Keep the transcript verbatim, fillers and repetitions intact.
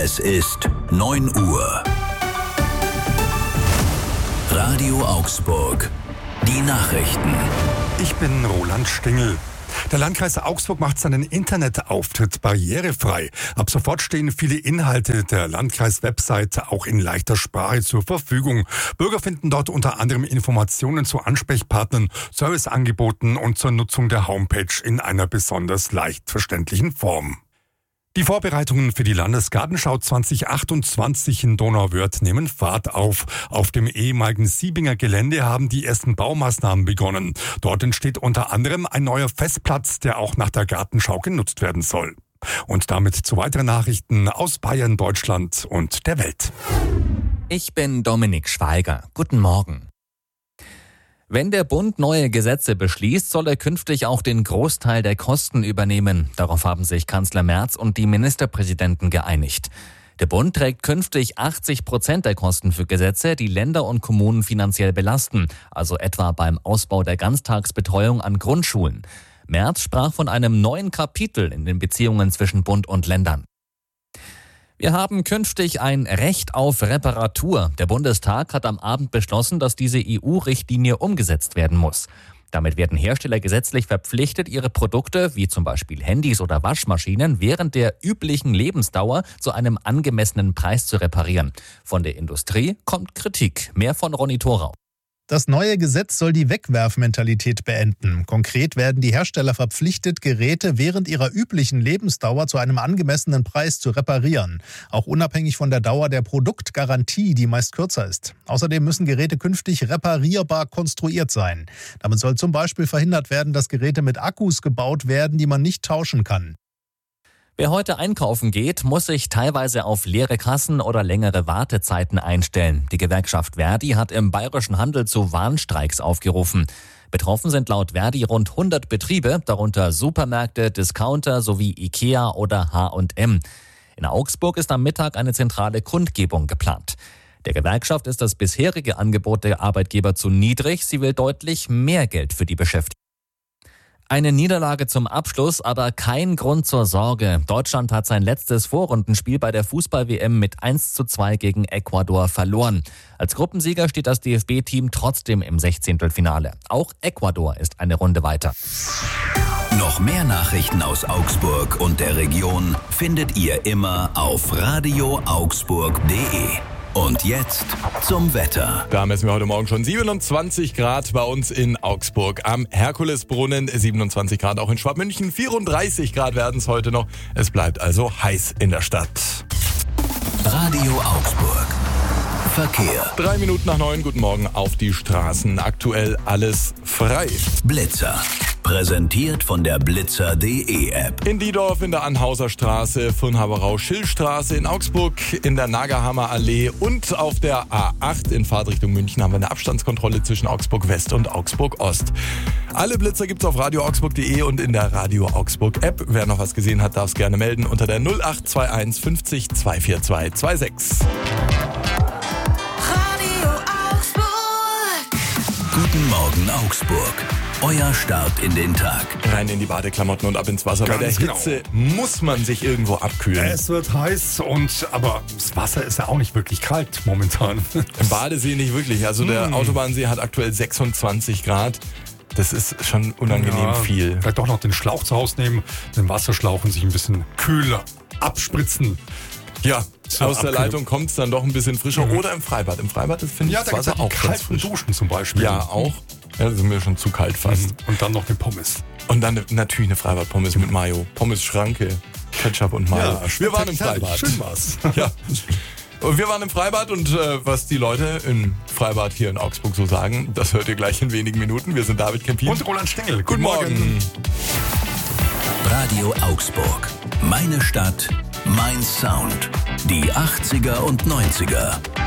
Es ist neun Uhr. Radio Augsburg. Die Nachrichten. Ich bin Roland Stingel. Der Landkreis Augsburg macht seinen Internetauftritt barrierefrei. Ab sofort stehen viele Inhalte der Landkreis-Webseite auch in leichter Sprache zur Verfügung. Bürger finden dort unter anderem Informationen zu Ansprechpartnern, Serviceangeboten und zur Nutzung der Homepage in einer besonders leicht verständlichen Form. Die Vorbereitungen für die Landesgartenschau zwanzig achtundzwanzig in Donauwörth nehmen Fahrt auf. Auf dem ehemaligen Siebinger Gelände haben die ersten Baumaßnahmen begonnen. Dort entsteht unter anderem ein neuer Festplatz, der auch nach der Gartenschau genutzt werden soll. Und damit zu weiteren Nachrichten aus Bayern, Deutschland und der Welt. Ich bin Dominik Schweiger. Guten Morgen. Wenn der Bund neue Gesetze beschließt, soll er künftig auch den Großteil der Kosten übernehmen. Darauf haben sich Kanzler Merz und die Ministerpräsidenten geeinigt. Der Bund trägt künftig achtzig Prozent der Kosten für Gesetze, die Länder und Kommunen finanziell belasten, also etwa beim Ausbau der Ganztagsbetreuung an Grundschulen. Merz sprach von einem neuen Kapitel in den Beziehungen zwischen Bund und Ländern. Wir haben künftig ein Recht auf Reparatur. Der Bundestag hat am Abend beschlossen, dass diese E U-Richtlinie umgesetzt werden muss. Damit werden Hersteller gesetzlich verpflichtet, ihre Produkte, wie zum Beispiel Handys oder Waschmaschinen, während der üblichen Lebensdauer zu einem angemessenen Preis zu reparieren. Von der Industrie kommt Kritik. Mehr von Ronny Thorau. Das neue Gesetz soll die Wegwerfmentalität beenden. Konkret werden die Hersteller verpflichtet, Geräte während ihrer üblichen Lebensdauer zu einem angemessenen Preis zu reparieren. Auch unabhängig von der Dauer der Produktgarantie, die meist kürzer ist. Außerdem müssen Geräte künftig reparierbar konstruiert sein. Damit soll zum Beispiel verhindert werden, dass Geräte mit Akkus gebaut werden, die man nicht tauschen kann. Wer heute einkaufen geht, muss sich teilweise auf leere Kassen oder längere Wartezeiten einstellen. Die Gewerkschaft Verdi hat im bayerischen Handel zu Warnstreiks aufgerufen. Betroffen sind laut Verdi rund hundert Betriebe, darunter Supermärkte, Discounter sowie Ikea oder H und M. In Augsburg ist am Mittag eine zentrale Kundgebung geplant. Der Gewerkschaft ist das bisherige Angebot der Arbeitgeber zu niedrig. Sie will deutlich mehr Geld für die Beschäftigten. Eine Niederlage zum Abschluss, aber kein Grund zur Sorge. Deutschland hat sein letztes Vorrundenspiel bei der Fußball-W M mit eins zu zwei gegen Ecuador verloren. Als Gruppensieger steht das D F B-Team trotzdem im Sechzehntelfinale. Auch Ecuador ist eine Runde weiter. Noch mehr Nachrichten aus Augsburg und der Region findet ihr immer auf radio augsburg punkt de. Und jetzt zum Wetter. Da messen wir heute Morgen schon siebenundzwanzig Grad bei uns in Augsburg am Herkulesbrunnen, siebenundzwanzig Grad auch in Schwabmünchen, vierunddreißig Grad werden es heute noch. Es bleibt also heiß in der Stadt. Radio Augsburg. Verkehr. Drei Minuten nach neun, guten Morgen auf die Straßen. Aktuell alles frei. Blitzer. Präsentiert von der blitzer punkt de App. In Diedorf in der Anhauser Straße, Fürnhaberau-Schillstraße, in Augsburg in der Nagerhammer Allee und auf der A acht in Fahrtrichtung München haben wir eine Abstandskontrolle zwischen Augsburg West und Augsburg Ost. Alle Blitzer gibt's auf radio augsburg punkt de und in der Radio Augsburg App. Wer noch was gesehen hat, darf es gerne melden unter der null acht zwei eins fünfzig zwei vier zwei zwei sechs. Radio Augsburg. Guten Morgen Augsburg. Euer Start in den Tag. Rein in die Badeklamotten und ab ins Wasser. Ganz Bei der Hitze genau. muss man sich irgendwo abkühlen. Es wird heiß, und aber das Wasser ist ja auch nicht wirklich kalt momentan. Im Badesee nicht wirklich. Also der Mm. Autobahnsee hat aktuell sechsundzwanzig Grad. Das ist schon unangenehm Ja, viel. Vielleicht doch noch den Schlauch zu Hause nehmen, den Wasserschlauch und sich ein bisschen kühler abspritzen. Ja, So, aus der abkühlen. Leitung kommt es dann doch ein bisschen frischer. Mhm. Oder im Freibad. Im Freibad das finde ich Ja, das da gibt es Wasser ja auch die ganz kalten frisch. Duschen zum Beispiel. Ja, auch. Ja, das ist mir schon zu kalt fast. Und dann noch den Pommes. Und dann natürlich eine Freibad-Pommes mit Mayo. Pommes-Schranke, Ketchup und Mayo. wir waren im Freibad. Schön war's. Ja. Und wir waren im Freibad und äh, was die Leute im Freibad hier in Augsburg so sagen, das hört ihr gleich in wenigen Minuten. Wir sind David Kempin. Und Roland Stengel. Guten Morgen. Radio Augsburg. Meine Stadt, mein Sound. Die achtziger und neunziger.